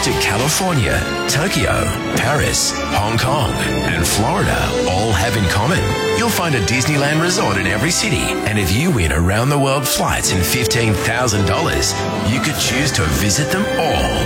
to California, Tokyo, Paris, Hong Kong, and Florida all have in common. You'll find a Disneyland resort in every city, and if you win around-the-world flights and $15,000, you could choose to visit them all.